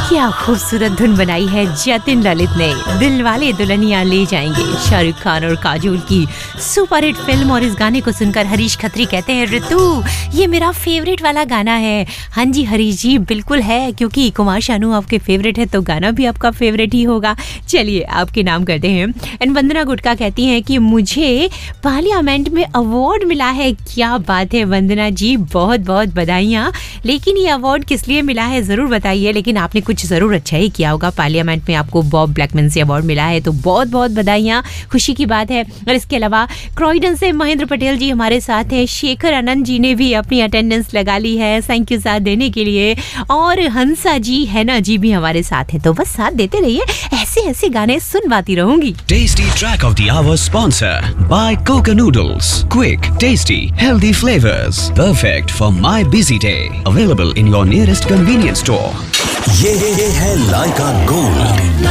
क्या खूबसूरत धुन बनाई है जतिन ललित ने। दिलवाले दुल्हनिया ले जाएंगे, शाहरुख खान और काजोल की सुपरहिट फिल्म। और इस गाने को सुनकर हरीश खत्री कहते हैं, ऋतु ये मेरा फेवरेट वाला गाना है। हाँ जी हरीश जी, बिल्कुल है, क्योंकि कुमार शानू आपके फेवरेट है तो गाना भी आपका फेवरेट ही होगा। चलिए आपके नाम करते हैं। एंड वंदना गुटका कहती हैं कि मुझे पार्लियामेंट में अवार्ड मिला है। क्या बात है वंदना जी, बहुत बहुत बधाइयाँ। लेकिन ये अवार्ड किस लिए मिला है ज़रूर बताइए। लेकिन आपने कुछ ज़रूर अच्छा ही किया होगा, पार्लियामेंट में आपको बॉब ब्लैकमैन से अवार्ड मिला है, तो बहुत बहुत बधाइयाँ, खुशी की बात है। और इसके अलावा क्रॉयडन से महेंद्र पटेल जी हमारे साथ हैं। शेखर आनंद जी ने भी अपनी अटेंडेंस लगा ली है, थैंक यू साथ देने के लिए। और हंसा जी हैना जी भी हमारे साथ हैं। तो बस साथ देते रहिए, ऐसे ऐसे गाने सुनवाती रहूंगी। Tasty track of the hour sponsor by Coca Noodles. Quick, tasty, healthy flavors. Perfect for my busy day. Available in your nearest convenience store. ये है लाइका gold.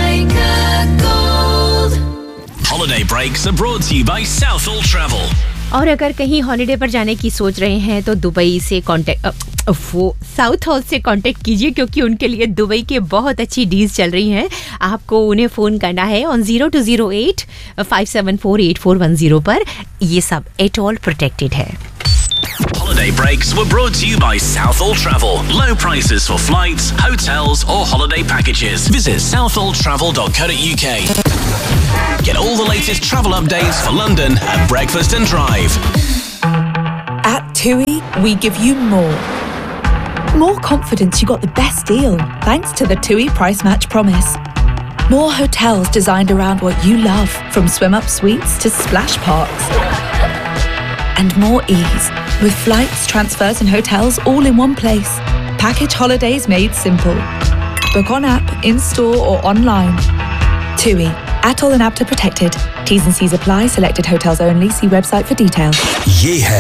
Holiday breaks are brought to you by Southall Travel. और अगर कहीं holiday पर जाने की सोच रहे हैं तो दुबई से साउथ हॉल से कांटेक्ट कीजिए, क्योंकि उनके लिए दुबई के बहुत अच्छी डील्स चल रही हैं। आपको उन्हें फ़ोन करना है ऑन 0208 574 8410 पर। ये सब एट ऑल प्रोटेक्टेड है। Holiday breaks were brought to you by Southall Travel. Low prices for flights, hotels or holiday packages. Visit southalltravel.co.uk. Get all the latest travel updates for London at Breakfast and Drive. At TUI, we give you more. More confidence you got the best deal thanks to the TUI Price Match Promise. More hotels designed around what you love, from swim-up suites to splash parks. And more ease, with flights, transfers and hotels all in one place. Package holidays made simple. Book on app, in-store or online. TUI. Atoll and APTA protected. T's and C's apply. Selected hotels only. See website for details. ये है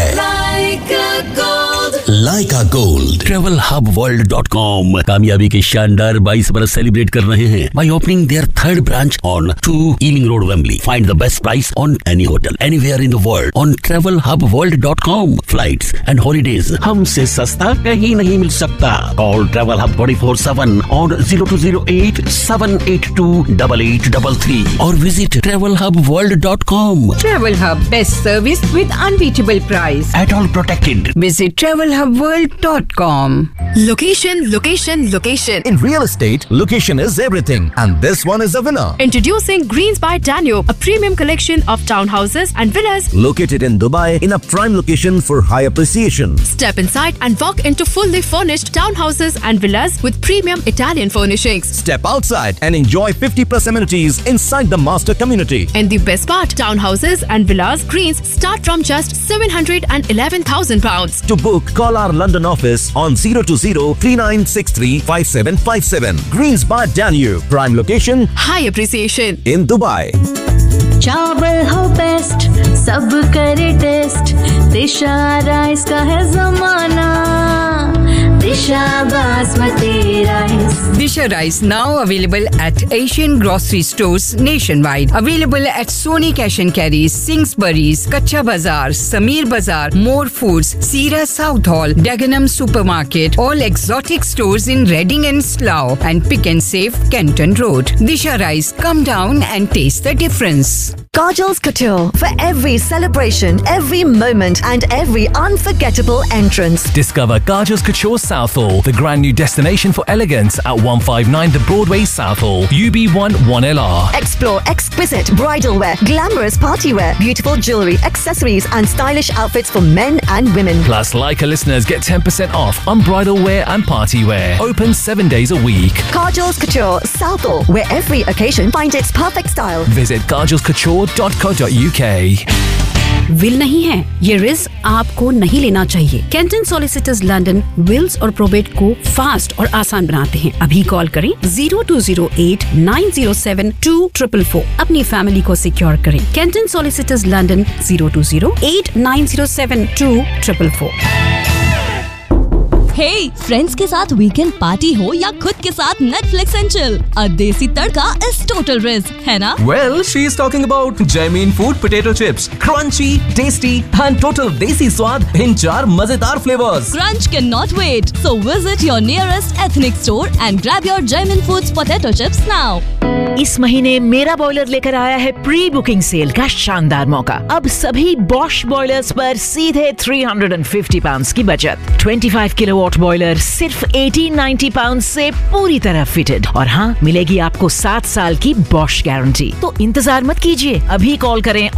लाइका gold. TravelHubWorld.com कामयाबी के शानदार 22 बरस celebrate कर रहे हैं by opening their third branch on 2 Ealing Road, Wembley. Find the best price on any hotel anywhere in the world on TravelHubWorld.com. Flights and holidays हमसे सस्ता कहीं नहीं मिल सकता। Call Travel Hub 24/7 on 0208 782 8833 or visit TravelHubWorld.com. Travel Hub, best service with unbeatable price. At all protected. Visit TravelHubWorld.com. Location, location, location. In real estate, location is everything, and this one is a winner. Introducing Greens by Danube, a premium collection of townhouses and villas Located in Dubai in a prime location for high appreciation. Step inside and walk into fully furnished townhouses and villas with premium Italian furnishings. Step outside and enjoy 50+ amenities inside the master community. And the best part, townhouses and villas Greens start from just £711,000. To book, call our London office on 020-3963-5757. Greens by Danube, prime location High appreciation in Dubai. चावल हो best, सब करे test, दिशा rice का है जमाना, दिशा basmati rice. Disha Rice now available at Asian grocery stores nationwide. Available at Sony Cash and Carry, Singsbury's, Kacha Bazaar, Sameer Bazaar, More Foods, Sira South Hall, Dagenham Supermarket, all exotic stores in Reading and Slough, and Pick and Save, Kenton Road. Disha Rice, come down and taste the difference. Kajal's Couture, for every celebration, every moment and every unforgettable entrance. Discover Kajal's Couture Southall, the grand new destination for elegance at 159 The Broadway Southall, UB1 1LR. Explore exquisite bridal wear, glamorous party wear, beautiful jewellery, accessories and stylish outfits for men and women. Plus, Leica listeners get 10% off on bridal wear and party wear. Open 7 days a week. Kajal's Couture Southall, where every occasion finds its perfect style. Visit kajalscouture.co.uk. Will नहीं है, ये risk आपको नहीं लेना चाहिए। Canton solicitors London Wills और probate को fast और आसान बनाते हैं। अभी कॉल करें 0208 907 2444। अपनी फैमिली को सिक्योर करें। Canton solicitors London 0208 907 2444। हे, फ्रेंड्स के साथ वीकेंड पार्टी हो या खुद के साथ नेटफ्लिक्स एंड चिल, अ देसी तड़का इज टोटल रिस्क, है ना? Well, she is talking about Jamin Food potato chips, crunchy, tasty and total desi स्वाद इन 4 मजेदार flavors. Crunch cannot wait, so visit your nearest ethnic store and grab your Jamin Foods potato chips now. इस महीने मेरा boiler लेकर आया है pre booking cell का शानदार मौका। अब सभी बॉश बॉयलर्स पर सीधे 350 पाउंड की बचत। 25 किलोवाट बॉयलर सिर्फ 1890 पाउंड से पूरी तरह फिटेड, और हाँ, मिलेगी आपको 7 साल की बॉश गारंटी। तो इंतजार मत कीजिए, अभी कॉल करें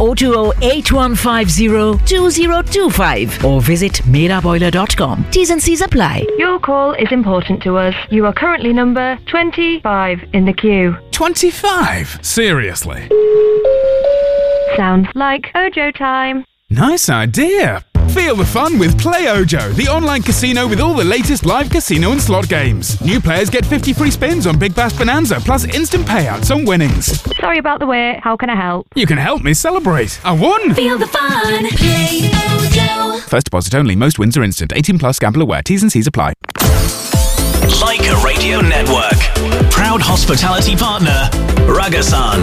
020-8150-2025 और visit meraboiler.com. T's and C's apply. Your call is important to us. You are currently number 25 in the queue. 25? Seriously? Sounds like Ojo time. Nice idea. Feel the fun with Play Ojo, the online casino with all the latest live casino and slot games. New players get 50 free spins on Big Bash Bonanza, plus instant payouts on winnings. Sorry about the wait. How can I help? You can help me celebrate. I won! Feel the fun. Play Ojo. First deposit only. Most wins are instant. 18 plus. Gamble aware. T's and C's apply. Leica Radio Network. Proud hospitality partner, Ragasan.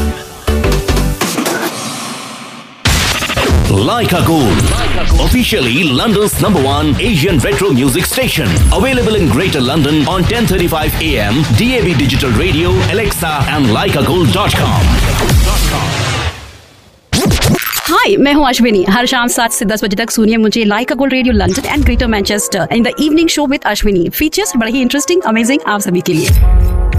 Leica Gold, officially London's #1 Asian retro music station. Available in Greater London on 10:35 AM, DAB Digital Radio, Alexa and leicagold.com. हाय, मैं हूँ अश्विनी। हर शाम 7 से 10 बजे तक सुनिए मुझे लाइका gold radio London and greater Manchester in the evening show with Ashwini. Features बड़े ही interesting, amazing आप सभी के लिए।